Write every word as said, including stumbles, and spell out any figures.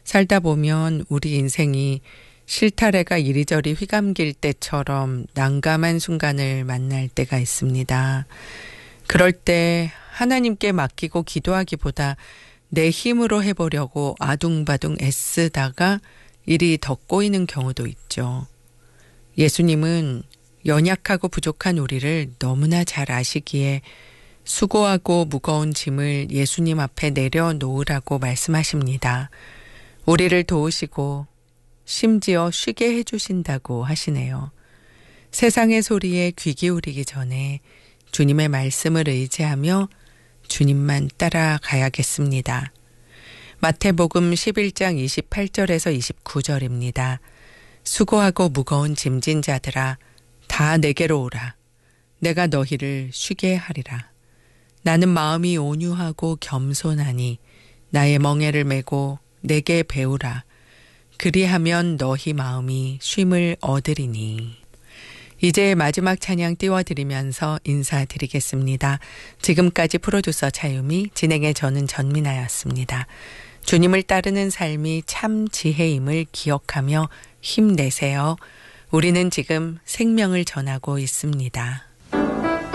살다 보면 우리 인생이 실타래가 이리저리 휘감길 때처럼 난감한 순간을 만날 때가 있습니다. 그럴 때 하나님께 맡기고 기도하기보다 내 힘으로 해보려고 아둥바둥 애쓰다가 일이 더 꼬이는 경우도 있죠. 예수님은 연약하고 부족한 우리를 너무나 잘 아시기에 수고하고 무거운 짐을 예수님 앞에 내려놓으라고 말씀하십니다. 우리를 도우시고 심지어 쉬게 해주신다고 하시네요. 세상의 소리에 귀 기울이기 전에 주님의 말씀을 의지하며 주님만 따라가야겠습니다. 마태복음 십일 장 이십팔 절에서 이십구 절입니다. 수고하고 무거운 짐진 자들아 다 내게로 오라. 내가 너희를 쉬게 하리라. 나는 마음이 온유하고 겸손하니 나의 멍에를 메고 내게 배우라. 그리하면 너희 마음이 쉼을 얻으리니. 이제 마지막 찬양 띄워드리면서 인사드리겠습니다. 지금까지 프로듀서 차유미, 진행의 저는 전민아였습니다. 주님을 따르는 삶이 참 지혜임을 기억하며 힘내세요. 우리는 지금 생명을 전하고 있습니다.